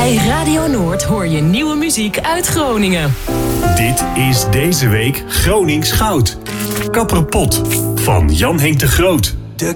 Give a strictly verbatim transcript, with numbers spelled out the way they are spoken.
Bij Radio Noord hoor je nieuwe muziek uit Groningen. Dit is deze week Gronings Goud. Kapperpot van Jan Henk de Groot.